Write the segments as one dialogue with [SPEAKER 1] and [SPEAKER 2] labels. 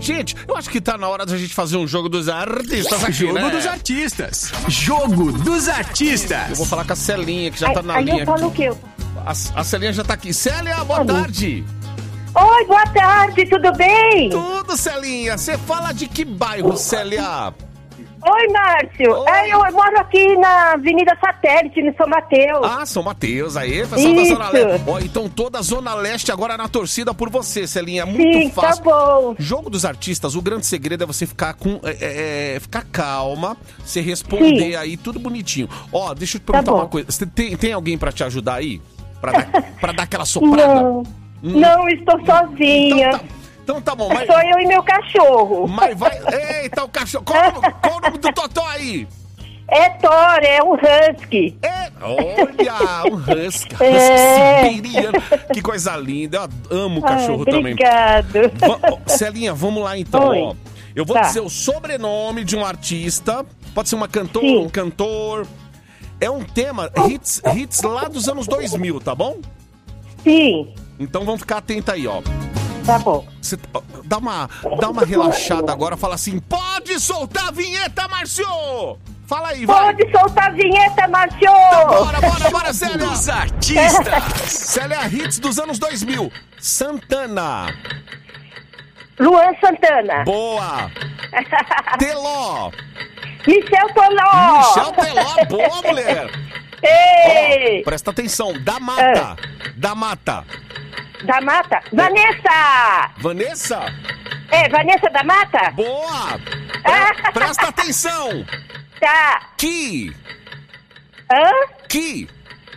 [SPEAKER 1] Gente, eu acho que tá na hora da gente fazer um jogo dos artistas aqui,
[SPEAKER 2] Jogo
[SPEAKER 1] né?
[SPEAKER 2] dos artistas. Jogo dos artistas.
[SPEAKER 1] Eu vou falar com a Celinha, que já tá na
[SPEAKER 3] aí
[SPEAKER 1] linha
[SPEAKER 3] eu falo
[SPEAKER 1] aqui.
[SPEAKER 3] o quê?
[SPEAKER 1] A Celinha já tá aqui. Célia, boa tarde.
[SPEAKER 3] Oi, boa tarde, tudo bem?
[SPEAKER 1] Tudo, Celinha. Você fala de que bairro, Célia?
[SPEAKER 3] Oi, Márcio.
[SPEAKER 1] Oi.
[SPEAKER 3] Eu moro aqui na Avenida Satélite, no São Mateus.
[SPEAKER 1] Ah, São Mateus, aí, pessoal da
[SPEAKER 3] Isso.
[SPEAKER 1] Zona Leste. Ó, então toda a Zona Leste agora na torcida por você, Celinha. Muito
[SPEAKER 3] Sim,
[SPEAKER 1] fácil.
[SPEAKER 3] tá bom.
[SPEAKER 1] Jogo dos artistas, o grande segredo é você ficar ficar calma, você responder
[SPEAKER 3] Sim.
[SPEAKER 1] aí, tudo bonitinho. Ó, deixa eu te perguntar
[SPEAKER 3] bom.
[SPEAKER 1] uma coisa. Você tem alguém pra te ajudar aí? Pra dar aquela soprada?
[SPEAKER 3] Não estou sozinha.
[SPEAKER 1] Então tá bom, mas...
[SPEAKER 3] Sou eu e meu cachorro.
[SPEAKER 1] Mas vai... Eita, o cachorro... Qual o nome do Totó aí?
[SPEAKER 3] É Thor, é um husky.
[SPEAKER 1] Olha, um husky.
[SPEAKER 3] É.
[SPEAKER 1] Husky siberiano. Que coisa linda. Eu amo o cachorro também.
[SPEAKER 3] Obrigado.
[SPEAKER 1] Celinha, vamos lá então.
[SPEAKER 3] Oi.
[SPEAKER 1] Ó. Eu vou
[SPEAKER 3] Tá.
[SPEAKER 1] dizer o sobrenome de um artista. Pode ser uma cantora,
[SPEAKER 3] Sim.
[SPEAKER 1] um cantor. É um tema, hits lá dos anos 2000, tá bom?
[SPEAKER 3] Sim,
[SPEAKER 1] Então vamos ficar atento aí, ó.
[SPEAKER 3] tá bom.
[SPEAKER 1] Você, ó, dá uma relaxada agora, fala assim, pode soltar a vinheta, Márcio! Fala aí, vai!
[SPEAKER 3] Pode soltar a vinheta, Márcio!
[SPEAKER 1] Bora, Célia!
[SPEAKER 2] Dos artistas.
[SPEAKER 1] Célia, hits dos anos 2000. Santana.
[SPEAKER 3] Luan Santana.
[SPEAKER 1] Boa. Teló.
[SPEAKER 3] Michel Teló.
[SPEAKER 1] Michel Teló. Boa, mulher.
[SPEAKER 3] Ei!
[SPEAKER 1] Ó, presta atenção. Da Mata. Da Mata.
[SPEAKER 3] Da Mata. Vanessa!
[SPEAKER 1] Vanessa.
[SPEAKER 3] Vanessa da Mata?
[SPEAKER 1] Boa. Presta atenção.
[SPEAKER 3] Tá.
[SPEAKER 1] Ki.
[SPEAKER 3] Hã?
[SPEAKER 1] Ki.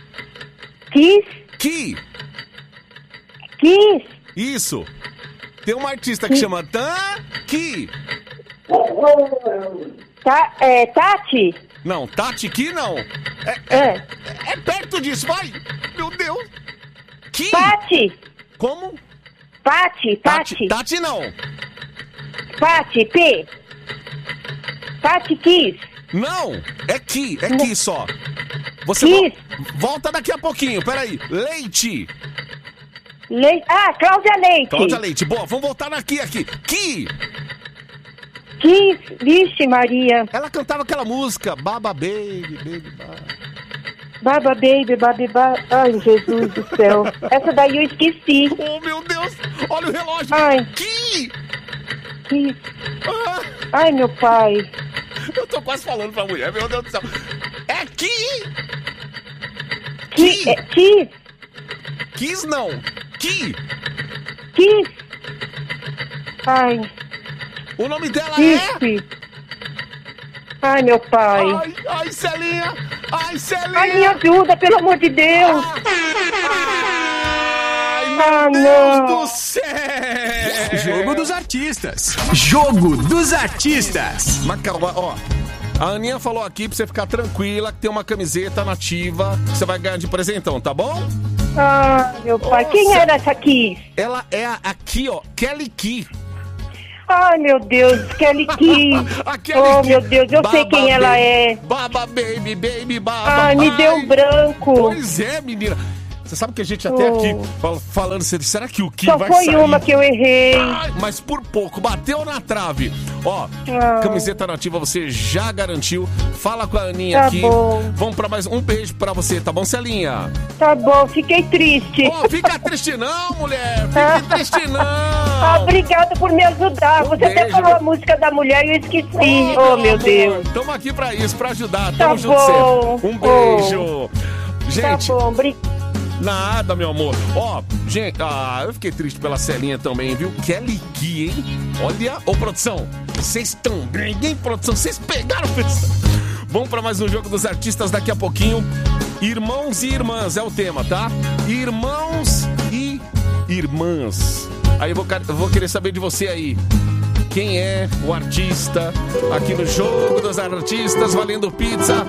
[SPEAKER 3] Kiss?
[SPEAKER 1] Isso. Tem uma artista que chama Ki.
[SPEAKER 3] Tati?
[SPEAKER 1] Não, Tati Ki não. É perto disso, vai. Meu Deus. Ki.
[SPEAKER 3] Pati?
[SPEAKER 1] Como?
[SPEAKER 3] Pati?
[SPEAKER 1] Tati não.
[SPEAKER 3] Pati, P? Pati Kiss?
[SPEAKER 1] Não, é Ki só. Você
[SPEAKER 3] Kiss?
[SPEAKER 1] volta daqui a pouquinho, peraí. Leite.
[SPEAKER 3] Cláudia Leite.
[SPEAKER 1] Cláudia Leite, boa, vamos voltar aqui. Ki.
[SPEAKER 3] Kiss? Vixe, Maria.
[SPEAKER 1] Ela cantava aquela música, Baba Baby, Baby Baba.
[SPEAKER 3] Baba Baby, Baby Baba. Ai, Jesus do céu. Essa daí eu esqueci.
[SPEAKER 1] Oh, meu Deus, olha o relógio.
[SPEAKER 3] Ai.
[SPEAKER 1] Ki.
[SPEAKER 3] Kiss.
[SPEAKER 1] Ah,
[SPEAKER 3] Ai, meu pai.
[SPEAKER 1] eu tô quase falando pra mulher, meu Deus do céu. É Ki.
[SPEAKER 3] Kiss?
[SPEAKER 1] Kiss não, Ki.
[SPEAKER 3] Kiss? Ai,
[SPEAKER 1] O nome dela
[SPEAKER 3] Kiss. Ai, meu pai.
[SPEAKER 1] Ai, Celinha. Ai, Celinha.
[SPEAKER 3] Ai, me ajuda, pelo amor de Deus.
[SPEAKER 1] Ai, meu Deus
[SPEAKER 3] não.
[SPEAKER 1] do céu.
[SPEAKER 2] Jogo dos artistas. Jogo dos artistas.
[SPEAKER 1] Mas calma, ó. A Aninha falou aqui pra você ficar tranquila que tem uma camiseta nativa que você vai ganhar de presentão, tá bom?
[SPEAKER 3] Ai, meu pai.
[SPEAKER 1] Nossa.
[SPEAKER 3] Quem era essa Kiss?
[SPEAKER 1] Ela é aqui, ó, Kelly Ki.
[SPEAKER 3] Ai, meu Deus, Kelly Kiss.
[SPEAKER 1] A Kelly
[SPEAKER 3] Oh,
[SPEAKER 1] Ki.
[SPEAKER 3] meu Deus, eu sei
[SPEAKER 1] Baba
[SPEAKER 3] quem ela
[SPEAKER 1] baby,
[SPEAKER 3] é.
[SPEAKER 1] Baba baby, baby, baba.
[SPEAKER 3] Ai, me deu branco.
[SPEAKER 1] Pois é, menina. Você sabe que a gente até aqui falando, será que o Ki
[SPEAKER 3] Só
[SPEAKER 1] vai
[SPEAKER 3] foi
[SPEAKER 1] sair?
[SPEAKER 3] uma que eu errei.
[SPEAKER 1] Ai, mas por pouco, bateu na trave. Ó, camiseta nativa você já garantiu. Fala com a Aninha
[SPEAKER 3] Tá
[SPEAKER 1] aqui.
[SPEAKER 3] bom.
[SPEAKER 1] Vamos pra mais um beijo pra você, tá bom, Celinha?
[SPEAKER 3] Tá bom, fiquei triste.
[SPEAKER 1] Ó, fica triste não, mulher. Fica triste não.
[SPEAKER 3] Obrigada por me ajudar. Você até
[SPEAKER 1] beijo.
[SPEAKER 3] falou a música da mulher e eu esqueci. Oh, meu
[SPEAKER 1] amor,
[SPEAKER 3] Deus.
[SPEAKER 1] Tamo aqui pra isso, pra ajudar.
[SPEAKER 3] Tá
[SPEAKER 1] Tamo junto
[SPEAKER 3] bom.
[SPEAKER 1] sempre. Um beijo.
[SPEAKER 3] Tá
[SPEAKER 1] Gente,
[SPEAKER 3] bom, obrigada.
[SPEAKER 1] nada, meu amor. Ó, gente, eu fiquei triste pela Celinha também, viu? Kelly Ki, hein? Olha, ô produção, vocês estão bem, hein, produção? Vocês pegaram, pessoal. Vamos pra mais um Jogo dos Artistas daqui a pouquinho. Irmãos e irmãs é o tema, tá? Irmãos e irmãs. Aí eu vou querer saber de você aí. Quem é o artista aqui no Jogo dos Artistas, valendo pizza?